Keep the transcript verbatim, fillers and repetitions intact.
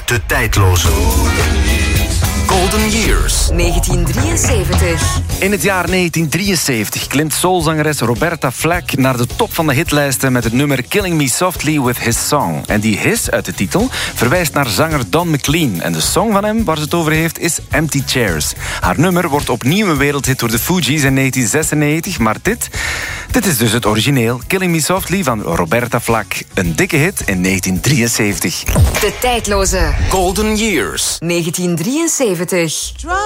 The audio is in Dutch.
De tijdloze Golden Years. negentien drieënzeventig. In het jaar negentien drieënzeventig klimt soulzangeres Roberta Flack naar de top van de hitlijsten met het nummer Killing Me Softly with His Song. En die his uit de titel verwijst naar zanger Don McLean. En de song van hem waar ze het over heeft is Empty Chairs. Haar nummer wordt opnieuw een wereldhit door de Fugees in negentien zesennegentig. Maar dit, dit is dus het origineel. Killing Me Softly van Roberta Flack. Een dikke hit in negentien drieënzeventig. De tijdloze Golden Years. negentien drieënzeventig.